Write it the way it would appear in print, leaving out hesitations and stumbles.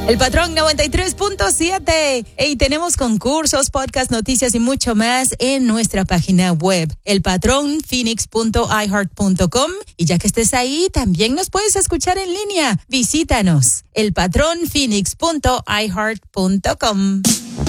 El Patrón 93.7. Y tenemos concursos, podcast, noticias y mucho más en nuestra página web, elpatronphoenix.iheart.com. Y ya que estés ahí, también nos puedes escuchar en línea. Visítanos, elpatronphoenix.iheart.com.